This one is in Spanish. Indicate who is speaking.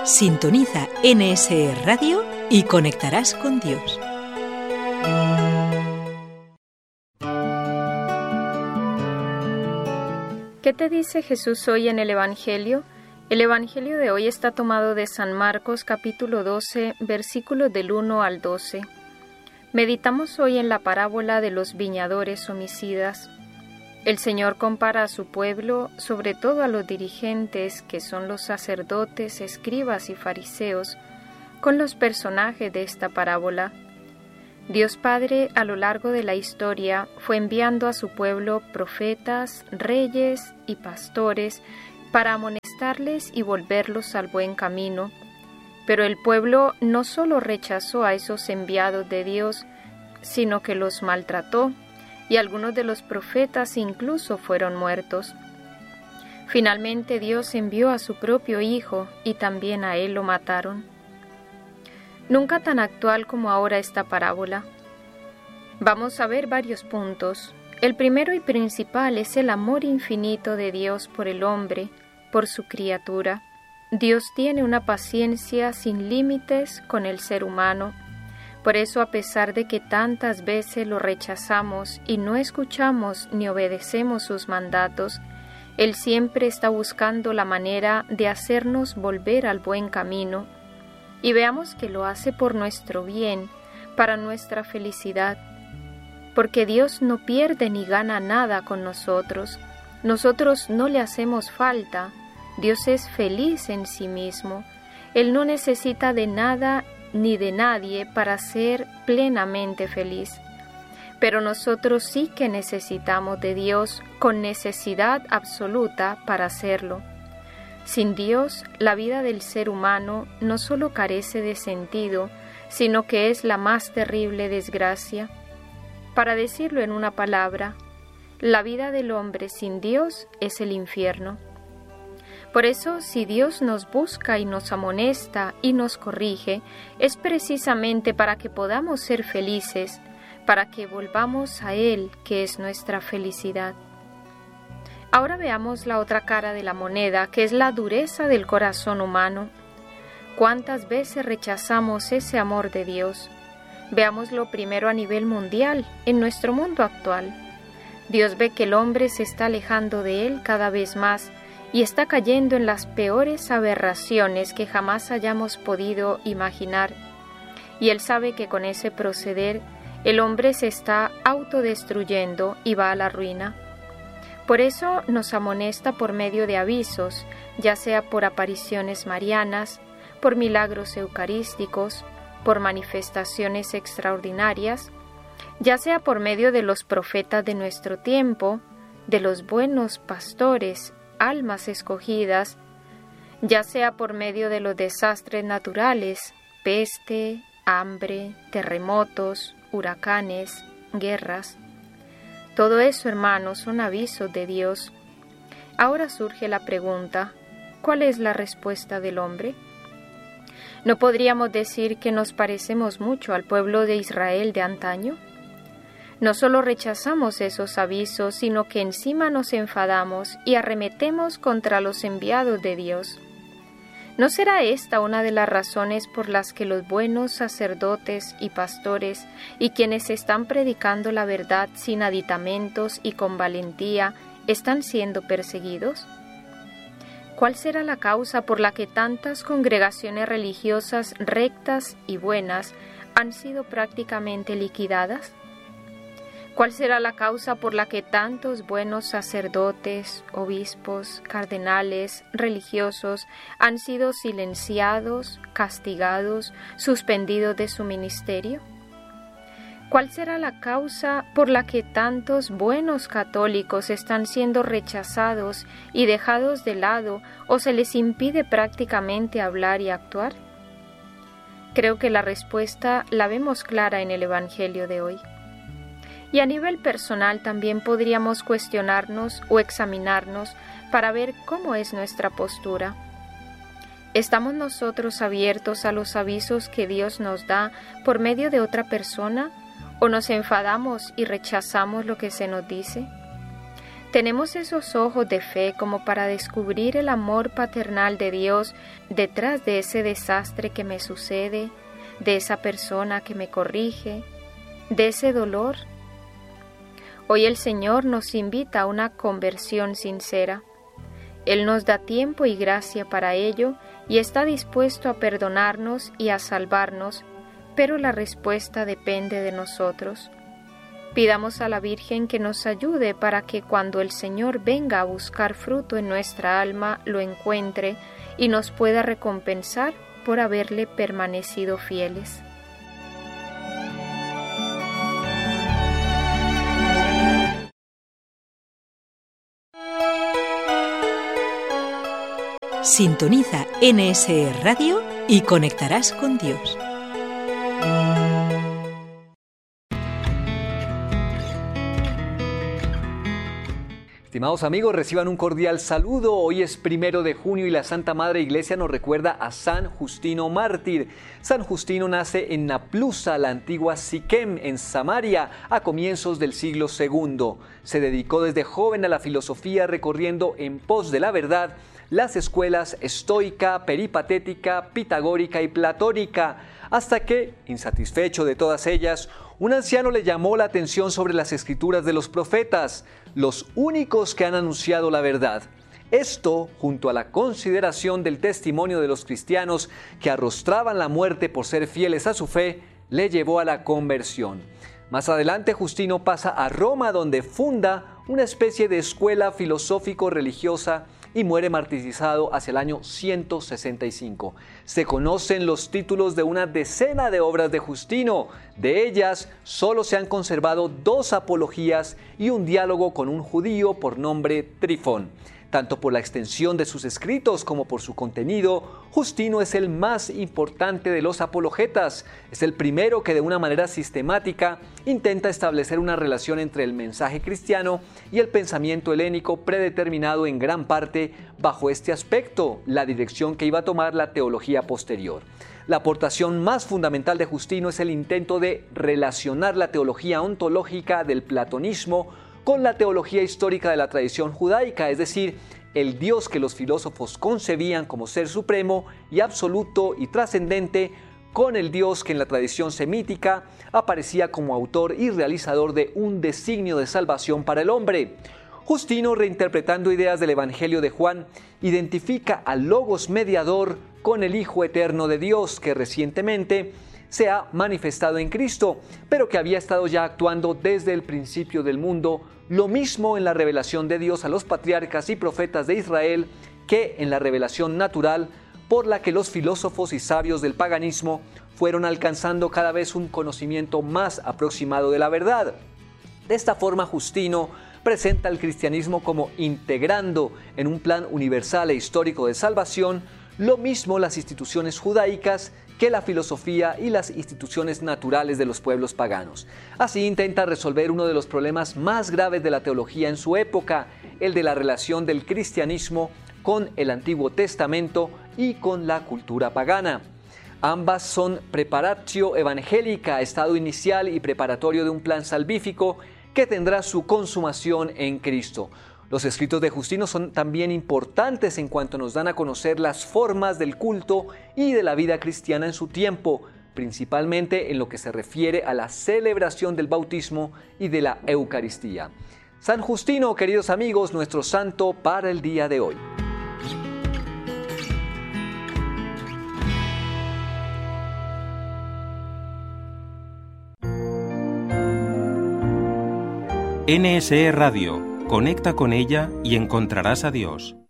Speaker 1: Sintoniza NSE Radio y conectarás con Dios.
Speaker 2: ¿Qué te dice Jesús hoy en el Evangelio? El Evangelio de hoy está tomado de San Marcos, capítulo 12, versículos del 1 al 12. Meditamos hoy en la parábola de los viñadores homicidas. El Señor compara a su pueblo, sobre todo a los dirigentes, que son los sacerdotes, escribas y fariseos, con los personajes de esta parábola. Dios Padre, a lo largo de la historia, fue enviando a su pueblo profetas, reyes y pastores para amonestarles y volverlos al buen camino. Pero el pueblo no solo rechazó a esos enviados de Dios, sino que los maltrató, y algunos de los profetas incluso fueron muertos. Finalmente Dios envió a su propio Hijo, y también a él lo mataron. Nunca tan actual como ahora esta parábola. Vamos a ver varios puntos. El primero y principal es el amor infinito de Dios por el hombre, por su criatura. Dios tiene una paciencia sin límites con el ser humano. Por eso, a pesar de que tantas veces lo rechazamos y no escuchamos ni obedecemos sus mandatos, Él siempre está buscando la manera de hacernos volver al buen camino. Y veamos que lo hace por nuestro bien, para nuestra felicidad. Porque Dios no pierde ni gana nada con nosotros. Nosotros no le hacemos falta. Dios es feliz en sí mismo. Él no necesita de nada ni de nadie para ser plenamente feliz. Pero nosotros sí que necesitamos de Dios con necesidad absoluta para hacerlo. Sin Dios, la vida del ser humano no solo carece de sentido, sino que es la más terrible desgracia. Para decirlo en una palabra, la vida del hombre sin Dios es el infierno. Por eso, si Dios nos busca y nos amonesta y nos corrige, es precisamente para que podamos ser felices, para que volvamos a Él, que es nuestra felicidad. Ahora veamos la otra cara de la moneda, que es la dureza del corazón humano. ¿Cuántas veces rechazamos ese amor de Dios? Veámoslo primero a nivel mundial, en nuestro mundo actual. Dios ve que el hombre se está alejando de Él cada vez más, y está cayendo en las peores aberraciones que jamás hayamos podido imaginar. Y Él sabe que con ese proceder el hombre se está autodestruyendo y va a la ruina. Por eso nos amonesta por medio de avisos, ya sea por apariciones marianas, por milagros eucarísticos, por manifestaciones extraordinarias, ya sea por medio de los profetas de nuestro tiempo, de los buenos pastores, almas escogidas, ya sea por medio de los desastres naturales, peste, hambre, terremotos, huracanes, guerras. Todo eso, hermanos, son avisos de Dios. Ahora surge la pregunta, ¿cuál es la respuesta del hombre? ¿No podríamos decir que nos parecemos mucho al pueblo de Israel de antaño? No solo rechazamos esos avisos, sino que encima nos enfadamos y arremetemos contra los enviados de Dios. ¿No será esta una de las razones por las que los buenos sacerdotes y pastores y quienes están predicando la verdad sin aditamentos y con valentía están siendo perseguidos? ¿Cuál será la causa por la que tantas congregaciones religiosas rectas y buenas han sido prácticamente liquidadas? ¿Cuál será la causa por la que tantos buenos sacerdotes, obispos, cardenales, religiosos han sido silenciados, castigados, suspendidos de su ministerio? ¿Cuál será la causa por la que tantos buenos católicos están siendo rechazados y dejados de lado o se les impide prácticamente hablar y actuar? Creo que la respuesta la vemos clara en el Evangelio de hoy. Y a nivel personal también podríamos cuestionarnos o examinarnos para ver cómo es nuestra postura. ¿Estamos nosotros abiertos a los avisos que Dios nos da por medio de otra persona? ¿O nos enfadamos y rechazamos lo que se nos dice? Tenemos esos ojos de fe como para descubrir el amor paternal de Dios detrás de ese desastre que me sucede, de esa persona que me corrige, de ese dolor. Hoy el Señor nos invita a una conversión sincera. Él nos da tiempo y gracia para ello y está dispuesto a perdonarnos y a salvarnos, pero la respuesta depende de nosotros. Pidamos a la Virgen que nos ayude para que cuando el Señor venga a buscar fruto en nuestra alma, lo encuentre y nos pueda recompensar por haberle permanecido fieles.
Speaker 1: Sintoniza NSE Radio y conectarás con Dios.
Speaker 3: Estimados amigos, reciban un cordial saludo. Hoy es 1 de junio y la Santa Madre Iglesia nos recuerda a San Justino Mártir. San Justino nace en Naplusa, la antigua Siquem, en Samaria, a comienzos del siglo II. Se dedicó desde joven a la filosofía, recorriendo en pos de la verdad las escuelas estoica, peripatética, pitagórica y platónica, hasta que, insatisfecho de todas ellas, un anciano le llamó la atención sobre las escrituras de los profetas, los únicos que han anunciado la verdad. Esto, junto a la consideración del testimonio de los cristianos que arrostraban la muerte por ser fieles a su fe, le llevó a la conversión. Más adelante, Justino pasa a Roma, donde funda una especie de escuela filosófico-religiosa y muere martirizado hacia el año 165. Se conocen los títulos de una decena de obras de Justino. De ellas, solo se han conservado 2 apologías y un diálogo con un judío por nombre Trifón. Tanto por la extensión de sus escritos como por su contenido, Justino es el más importante de los apologetas. Es el primero que de una manera sistemática intenta establecer una relación entre el mensaje cristiano y el pensamiento helénico, predeterminado en gran parte bajo este aspecto, la dirección que iba a tomar la teología posterior. La aportación más fundamental de Justino es el intento de relacionar la teología ontológica del platonismo con la teología histórica de la tradición judaica, es decir, el Dios que los filósofos concebían como ser supremo y absoluto y trascendente, con el Dios que en la tradición semítica aparecía como autor y realizador de un designio de salvación para el hombre. Justino, reinterpretando ideas del Evangelio de Juan, identifica al Logos mediador con el Hijo eterno de Dios, que recientemente se ha manifestado en Cristo, pero que había estado ya actuando desde el principio del mundo, lo mismo en la revelación de Dios a los patriarcas y profetas de Israel que en la revelación natural por la que los filósofos y sabios del paganismo fueron alcanzando cada vez un conocimiento más aproximado de la verdad. De esta forma, Justino presenta al cristianismo como integrando en un plan universal e histórico de salvación lo mismo las instituciones judaicas que la filosofía y las instituciones naturales de los pueblos paganos. Así intenta resolver uno de los problemas más graves de la teología en su época, el de la relación del cristianismo con el Antiguo Testamento y con la cultura pagana. Ambas son preparatio evangelica, estado inicial y preparatorio de un plan salvífico que tendrá su consumación en Cristo. Los escritos de Justino son también importantes en cuanto nos dan a conocer las formas del culto y de la vida cristiana en su tiempo, principalmente en lo que se refiere a la celebración del bautismo y de la Eucaristía. San Justino, queridos amigos, nuestro santo para el día de hoy.
Speaker 4: NSE Radio. Conecta con ella y encontrarás a Dios.